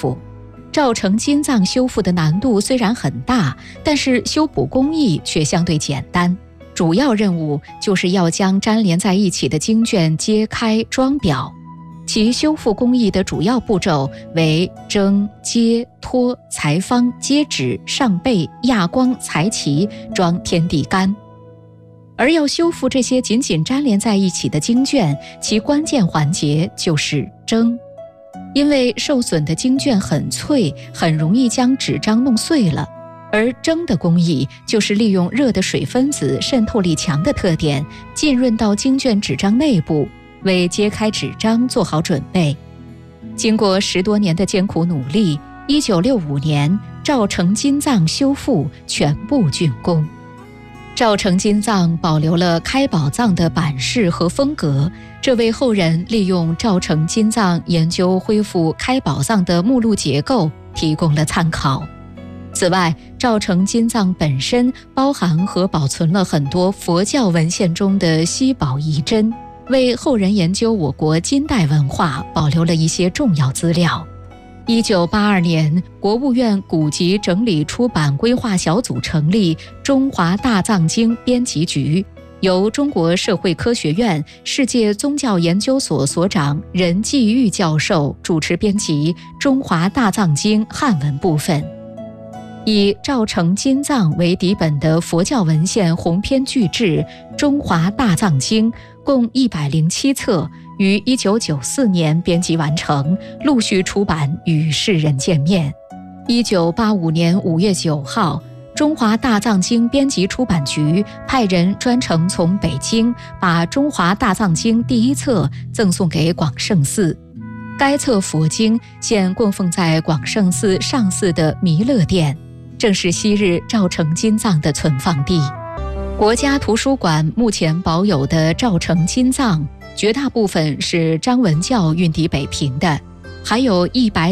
复。赵成金藏修复的难度虽然很大，但是修补工艺却相对简单。主要任务就是要将粘连在一起的经卷揭开装裱。其修复工艺的主要步骤为蒸、揭、脱、裁方、接纸、上背、压光、裁旗、装天地干。而要修复这些紧紧粘连在一起的经卷，其关键环节就是蒸。因为受损的经卷很脆，很容易将纸张弄碎了，而蒸的工艺就是利用热的水分子渗透力强的特点，浸润到经卷纸张内部，为揭开纸张做好准备。经过10多年的艰苦努力，1965年赵成金藏修复全部竣工。赵成金藏保留了开宝藏的版式和风格，这为后人利用赵成金藏研究恢复开宝藏的目录结构提供了参考。此外，赵成金藏本身包含和保存了很多佛教文献中的稀宝遗珍，为后人研究我国金代文化保留了一些重要资料。1982年，国务院古籍整理出版规划小组成立中华大藏经编辑局，由中国社会科学院世界宗教研究所所长任继玉教授主持编辑中华大藏经汉文部分。以赵成金藏为底本的佛教文献鸿篇巨制《中华大藏经》共107册，于1994年编辑完成，陆续出版与世人见面。1985年5月9号，中华大藏经编辑出版局派人专程从北京把《中华大藏经》第1册赠送给广胜寺。该册佛经现供奉在广胜寺上寺的弥勒殿，正是昔日赵成金藏的存放地。国家图书馆目前保有的赵成金藏，绝大部分是张文教运抵北平的，还有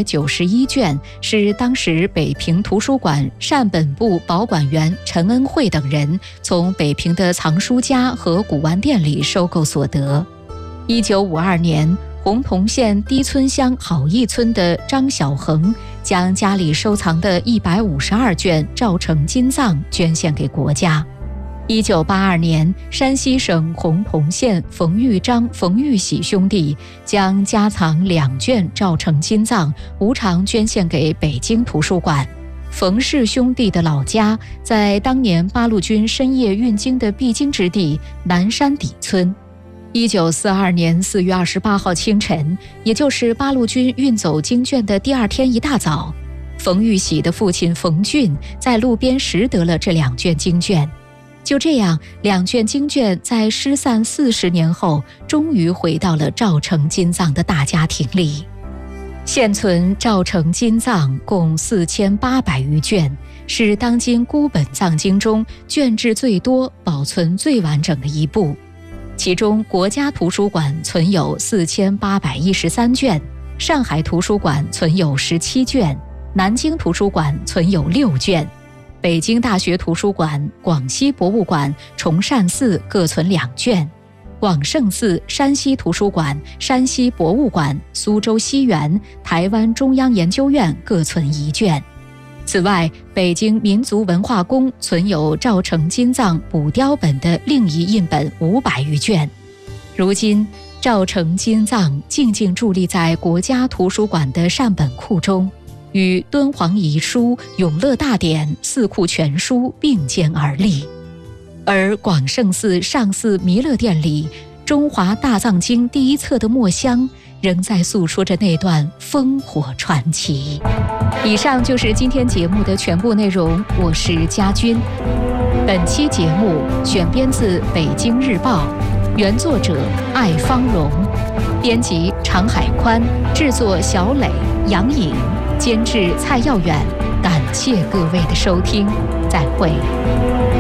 191卷是当时北平图书馆善本部保管员陈恩惠等人从北平的藏书家和古玩店里收购所得。1952年，洪洞县低村乡好义村的张小恒将家里收藏的152卷赵成金藏捐献给国家。1982年，山西省洪洞县冯玉章、冯玉喜兄弟将家藏2卷赵成金藏无偿捐献给北京图书馆。冯氏兄弟的老家在当年八路军深夜运京的必经之地南山底村。1942年4月28号清晨，也就是八路军运走经卷的第2天一大早，冯玉喜的父亲冯俊在路边拾得了这2卷经卷。就这样，2卷经卷在失散40年后，终于回到了赵成金藏的大家庭里。现存赵成金藏共4800余卷，是当今孤本藏经中卷质最多、保存最完整的一部。其中，国家图书馆存有4813卷，上海图书馆存有17卷，南京图书馆存有6卷。北京大学图书馆、广西博物馆、崇善寺各存2卷，广胜寺、山西图书馆、山西博物馆、苏州西园、台湾中央研究院各存1卷。此外，北京民族文化宫存有赵成金藏补雕本的另一印本500余卷。如今，赵成金藏静静伫立在国家图书馆的善本库中，与敦煌遗书、永乐大典、四库全书并肩而立。而广胜寺上寺弥勒殿里，中华大藏经第1册的墨香仍在诉说着那段烽火传奇。以上就是今天节目的全部内容，我是佳君。本期节目选编自《北京日报》，原作者艾芳荣，编辑常海宽，制作小磊、杨颖，监制蔡耀远。感谢各位的收听，再会。